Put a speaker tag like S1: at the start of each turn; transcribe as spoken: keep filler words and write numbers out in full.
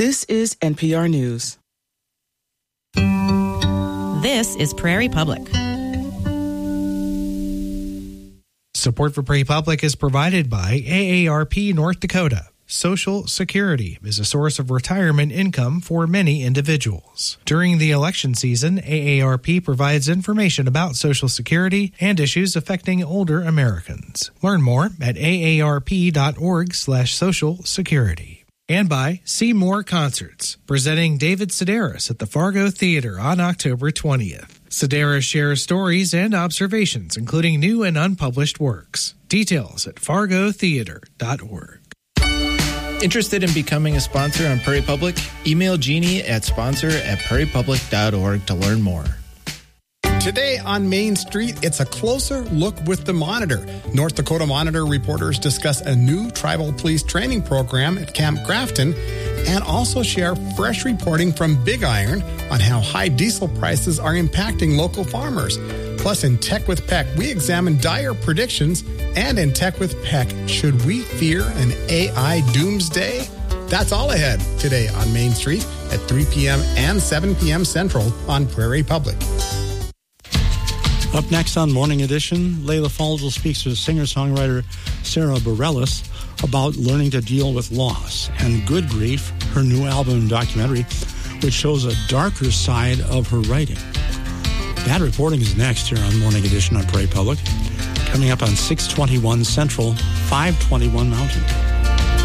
S1: This is N P R News.
S2: This is Prairie Public.
S3: Support for Prairie Public is provided by A A R P North Dakota. Social Security is a source of retirement income for many individuals. During the election season, A A R P provides information about Social Security and issues affecting older Americans. Learn more at A A R P dot org slash social security. And by Seymour Concerts, presenting David Sedaris at the Fargo Theater on October twentieth. Sedaris shares stories and observations, including new and unpublished works. Details at fargo theater dot org.
S4: Interested in becoming a sponsor on Prairie Public? Email Jeannie at sponsor at prairie public dot org to learn more.
S5: Today on Main Street, it's a closer look with the Monitor. North Dakota Monitor reporters discuss a new tribal police training program at Camp Grafton and also share fresh reporting from Big Iron on how high diesel prices are impacting local farmers. Plus, in Tech with Peck, we examine dire predictions. And in Tech with Peck, should we fear an A I doomsday? That's all ahead today on Main Street at three p.m. and seven p.m. Central on Prairie Public.
S6: Up next on Morning Edition, Layla Falls will speak to singer-songwriter Sarah Bareilles about learning to deal with loss, and Good Grief, her new album and documentary, which shows a darker side of her writing. That reporting is next here on Morning Edition on Prairie Public, coming up on six twenty-one Central, five twenty-one Mountain.